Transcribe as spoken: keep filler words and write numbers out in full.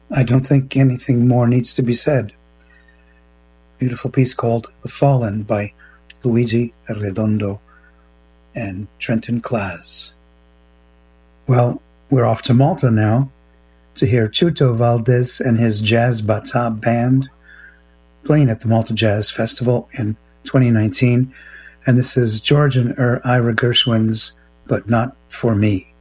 I don't think anything more needs to be said. Beautiful piece called The Fallen by Luigi Redondo and Trenton Class. Well, we're off to Malta now to hear Chuto Valdez and his Jazz Bata band playing at the Malta Jazz Festival in twenty nineteen. And this is George and er, Ira Gershwin's But Not For Me.